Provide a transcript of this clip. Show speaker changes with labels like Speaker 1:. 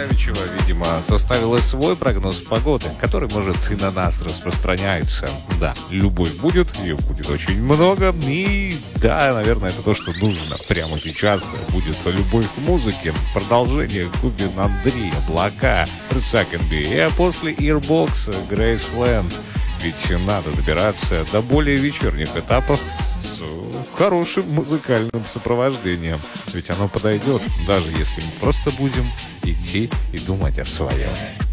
Speaker 1: Савичева, видимо, составила свой прогноз погоды, который, может, и на нас распространяется. Да, любовь будет, ее будет очень много, и да, наверное, это то, что нужно прямо сейчас. Будет любовь к музыке, продолжение Губин Андрей, Облака, Рысакенби, а после Earbox Graceland. Ведь надо добираться до более вечерних этапов с хорошим музыкальным сопровождением. Ведь оно подойдет, даже если мы просто будем идти и думать о своем.